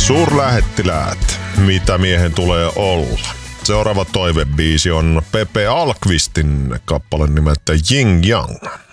Suurlähettiläät, mitä miehen tulee olla. Seuraava toivebiisi on Pepe Alkvistin kappale nimeltä Yin Yang.